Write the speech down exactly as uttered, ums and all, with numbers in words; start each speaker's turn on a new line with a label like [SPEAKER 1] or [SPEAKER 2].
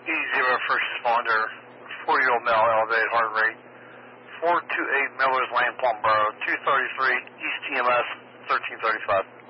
[SPEAKER 1] Easy zero, first responder, four-year-old male, elevated heart rate, four two eight Miller's Lane, Palm Borough, two thirty-three, East T M S, thirteen thirty-five.